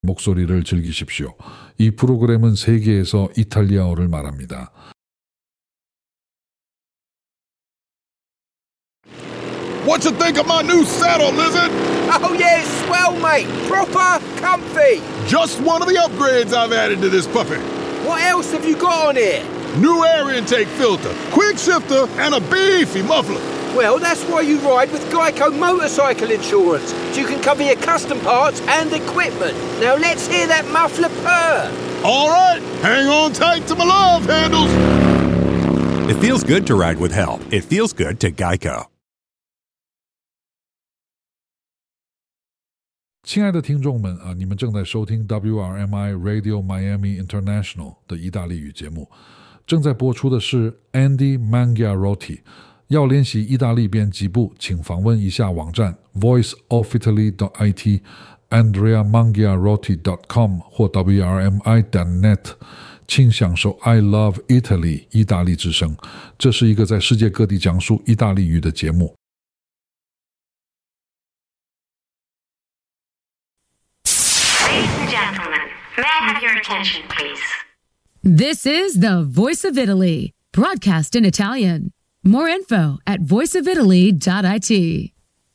목소리를 즐기십시오. 이 프로그램은 세계에서 이탈리아어를 말합니다. What you think of my new saddle, Lizard? Oh yeah, it's swell, mate. Proper comfy. Just one of the upgrades I've added to this puppy. What else have you got on here? New air intake filter, quick shifter, and a beefy muffler. Well, that's why you ride with Geico Motorcycle Insurance. So you can cover your custom parts and equipment. Now let's hear that muffler purr. All right, hang on tight to my love handles. It feels good to ride with help. It feels good to Geico. 亲爱的听众们你们正在收听 WRMI Radio Miami International 的意大利语节目，正在播出的是 Andy Mangiarotti。要练习意大利编辑部，请访问一下网站 voiceofitaly.it andreamangiarotti.com 或 wrmi.net， 请享受 I Love Italy 意大利之声。这是一个在世界各地讲述意大利语的节目。 May I have your attention, please? This is the Voice of Italy, broadcast in Italian. More info at voiceofitaly.it.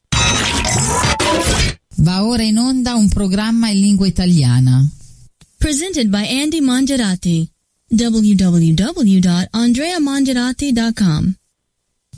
Va ora in onda un programma in lingua italiana. Presented by Andy Mangiarotti. www.andreamangiarotti.com